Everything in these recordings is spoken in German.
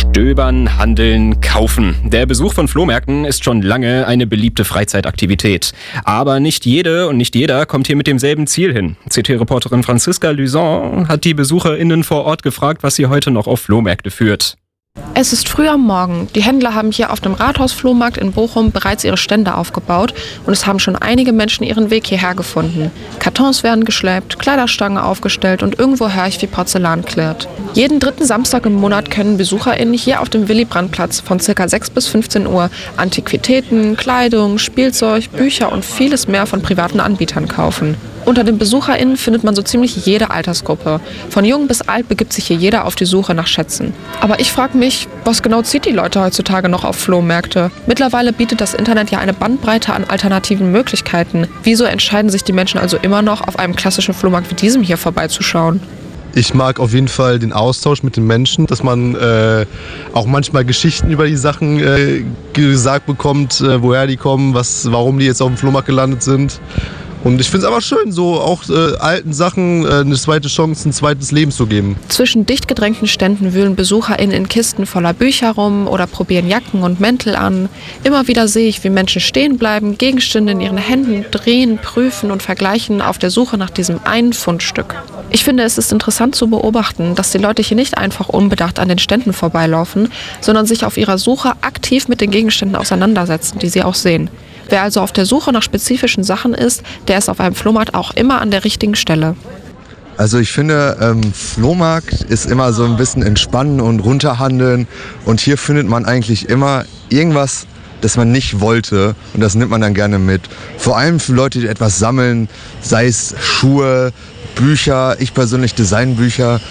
Stöbern, handeln, kaufen. Der Besuch von Flohmärkten ist schon lange eine beliebte Freizeitaktivität. Aber nicht jede und nicht jeder kommt hier mit demselben Ziel hin. CT-Reporterin Franziska Lüson hat die BesucherInnen vor Ort gefragt, was sie heute noch auf Flohmärkte führt. Es ist früh am Morgen. Die Händler haben hier auf dem Rathausflohmarkt in Bochum bereits ihre Stände aufgebaut und es haben schon einige Menschen ihren Weg hierher gefunden. Kartons werden geschleppt, Kleiderstangen aufgestellt und irgendwo höre ich, wie Porzellan klirrt. Jeden dritten Samstag im Monat können BesucherInnen hier auf dem Willy-Brandt-Platz von ca. 6 bis 15 Uhr Antiquitäten, Kleidung, Spielzeug, Bücher und vieles mehr von privaten Anbietern kaufen. Unter den BesucherInnen findet man so ziemlich jede Altersgruppe. Von jung bis alt begibt sich hier jeder auf die Suche nach Schätzen. Aber ich frage mich, was genau zieht die Leute heutzutage noch auf Flohmärkte? Mittlerweile bietet das Internet ja eine Bandbreite an alternativen Möglichkeiten. Wieso entscheiden sich die Menschen also immer noch, auf einem klassischen Flohmarkt wie diesem hier vorbeizuschauen? Ich mag auf jeden Fall den Austausch mit den Menschen, dass man auch manchmal Geschichten über die Sachen gesagt bekommt, woher die kommen, warum die jetzt auf dem Flohmarkt gelandet sind. Und ich finde es aber schön, so auch alten Sachen eine zweite Chance, ein zweites Leben zu geben. Zwischen dicht gedrängten Ständen wühlen BesucherInnen in Kisten voller Bücher rum oder probieren Jacken und Mäntel an. Immer wieder sehe ich, wie Menschen stehen bleiben, Gegenstände in ihren Händen drehen, prüfen und vergleichen auf der Suche nach diesem einen Fundstück. Ich finde, es ist interessant zu beobachten, dass die Leute hier nicht einfach unbedacht an den Ständen vorbeilaufen, sondern sich auf ihrer Suche aktiv mit den Gegenständen auseinandersetzen, die sie auch sehen. Wer also auf der Suche nach spezifischen Sachen ist, der ist auf einem Flohmarkt auch immer an der richtigen Stelle. Also ich finde, Flohmarkt ist immer so ein bisschen entspannen und runterhandeln. Und hier findet man eigentlich immer irgendwas, das man nicht wollte. Und das nimmt man dann gerne mit. Vor allem für Leute, die etwas sammeln, sei es Schuhe, Bücher, ich persönlich Designbücher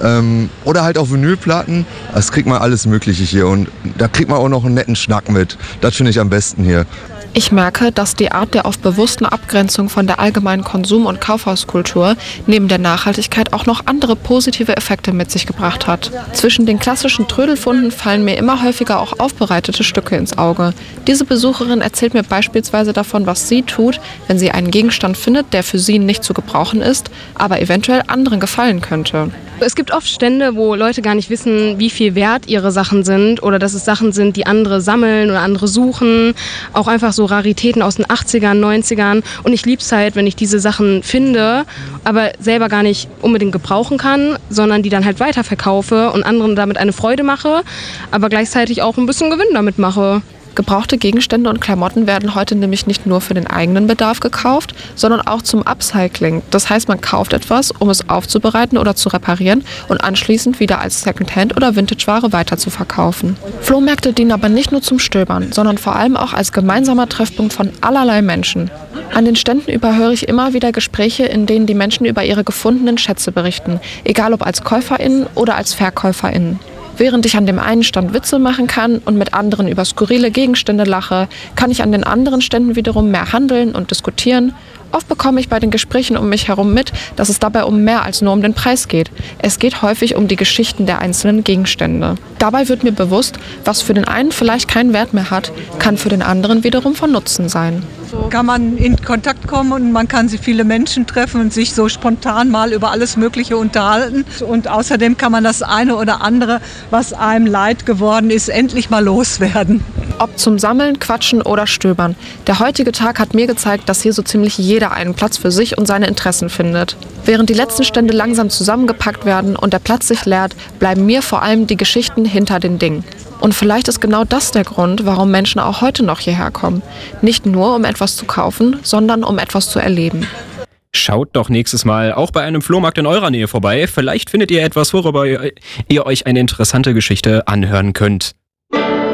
oder halt auch Vinylplatten. Das kriegt man alles Mögliche hier. Und da kriegt man auch noch einen netten Schnack mit. Das finde ich am besten hier. Ich merke, dass die Art der oft bewussten Abgrenzung von der allgemeinen Konsum- und Kaufhauskultur neben der Nachhaltigkeit auch noch andere positive Effekte mit sich gebracht hat. Zwischen den klassischen Trödelfunden fallen mir immer häufiger auch aufbereitete Stücke ins Auge. Diese Besucherin erzählt mir beispielsweise davon, was sie tut, wenn sie einen Gegenstand findet, der für sie nicht zu gebrauchen ist, aber eventuell anderen gefallen könnte. Es gibt oft Stände, wo Leute gar nicht wissen, wie viel wert ihre Sachen sind oder dass es Sachen sind, die andere sammeln oder andere suchen. Auch einfach so Raritäten aus den 80ern, 90ern. Und ich liebe es halt, wenn ich diese Sachen finde, aber selber gar nicht unbedingt gebrauchen kann, sondern die dann halt weiterverkaufe und anderen damit eine Freude mache, aber gleichzeitig auch ein bisschen Gewinn damit mache. Gebrauchte Gegenstände und Klamotten werden heute nämlich nicht nur für den eigenen Bedarf gekauft, sondern auch zum Upcycling. Das heißt, man kauft etwas, um es aufzubereiten oder zu reparieren und anschließend wieder als Secondhand- oder Vintage-Ware weiter zu verkaufen. Flohmärkte dienen aber nicht nur zum Stöbern, sondern vor allem auch als gemeinsamer Treffpunkt von allerlei Menschen. An den Ständen überhöre ich immer wieder Gespräche, in denen die Menschen über ihre gefundenen Schätze berichten, egal ob als KäuferInnen oder als VerkäuferInnen. Während ich an dem einen Stand Witze machen kann und mit anderen über skurrile Gegenstände lache, kann ich an den anderen Ständen wiederum mehr handeln und diskutieren. Oft bekomme ich bei den Gesprächen um mich herum mit, dass es dabei um mehr als nur um den Preis geht. Es geht häufig um die Geschichten der einzelnen Gegenstände. Dabei wird mir bewusst, was für den einen vielleicht keinen Wert mehr hat, kann für den anderen wiederum von Nutzen sein. So kann man in Kontakt kommen und man kann viele Menschen treffen und sich so spontan mal über alles Mögliche unterhalten. Und außerdem kann man das eine oder andere, was einem leid geworden ist, endlich mal loswerden. Ob zum Sammeln, Quatschen oder Stöbern. Der heutige Tag hat mir gezeigt, dass hier so ziemlich jeder einen Platz für sich und seine Interessen findet. Während die letzten Stände langsam zusammengepackt werden und der Platz sich leert, bleiben mir vor allem die Geschichten hinter den Dingen. Und vielleicht ist genau das der Grund, warum Menschen auch heute noch hierher kommen. Nicht nur, um etwas zu kaufen, sondern um etwas zu erleben. Schaut doch nächstes Mal auch bei einem Flohmarkt in eurer Nähe vorbei. Vielleicht findet ihr etwas, worüber ihr euch eine interessante Geschichte anhören könnt.